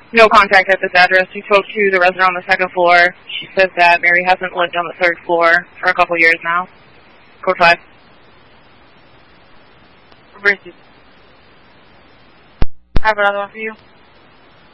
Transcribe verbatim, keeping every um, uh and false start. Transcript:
No contact at this address. You spoke to the resident on the second floor. She says that Mary hasn't lived on the third floor for a couple years now. Code five. Reverse. I have another one for you.